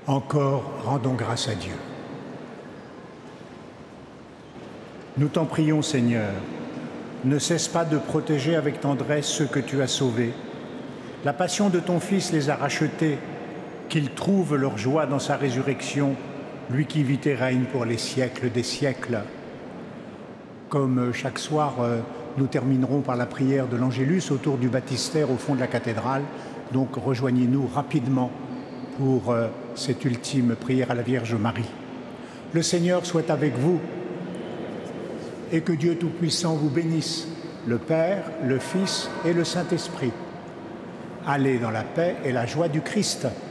Encore rendons grâce à Dieu. Nous t'en prions, Seigneur, ne cesse pas de protéger avec tendresse ceux que tu as sauvés. La passion de ton Fils les a rachetés, qu'ils trouvent leur joie dans sa résurrection, lui qui vit et règne pour les siècles des siècles. Comme chaque soir, nous terminerons par la prière de l'Angélus autour du baptistère au fond de la cathédrale. Donc rejoignez-nous rapidement pour cette ultime prière à la Vierge Marie. Le Seigneur soit avec vous et que Dieu Tout-Puissant vous bénisse, le Père, le Fils et le Saint-Esprit. Allez dans la paix et la joie du Christ.